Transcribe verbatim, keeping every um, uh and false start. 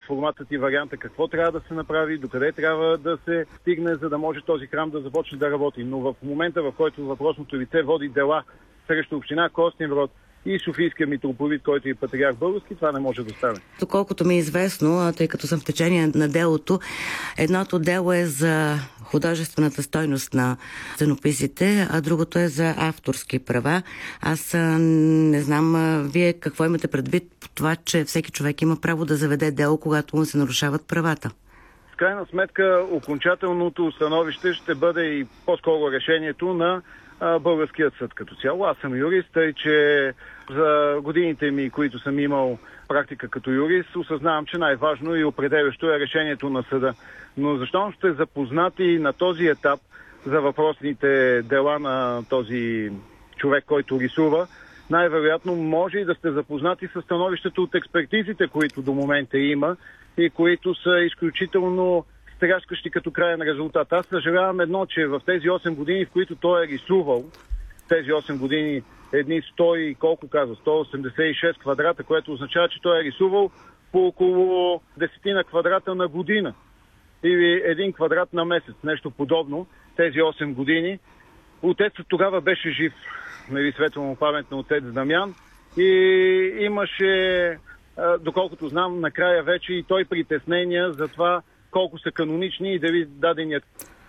форматът и варианта какво трябва да се направи, докъде трябва да се стигне, за да може този храм да започне да работи. Но в момента, в който въпросното лице води дела срещу община Костинброд и Софийския митрополит, който е патриарх български, това не може да стане. Доколкото ми е известно, тъй като съм в течение на делото, едното дело е за художествената стойност на сценописите, а другото е за авторски права. Аз не знам вие какво имате предвид по това, че всеки човек има право да заведе дело, когато му се нарушават правата. В крайна сметка, окончателното становище ще бъде и по-скоро решението на българският съд като цяло. Аз съм юрист, тъй че за годините ми, които съм имал практика като юрист, осъзнавам, че най-важно и определящо е решението на съда. Но защо сте запознати на този етап за въпросните дела на този човек, който рисува? Най-вероятно може и да сте запознати с становището от експертизите, които до момента има и които са изключително стряскащи като краен резултат. Аз съжалявам едно, че в тези осем години, в които той е рисувал, тези осем години едни сто и колко казва, сто осемдесет и шест квадрата, което означава, че той е рисувал по около десет квадрата на година. Или един квадрат на месец, нещо подобно, тези осем години. Отецът тогава беше жив, нали, светла му памет на отец Дамян, и имаше, доколкото знам, накрая вече и той притеснения за това колко са канонични и дали даденият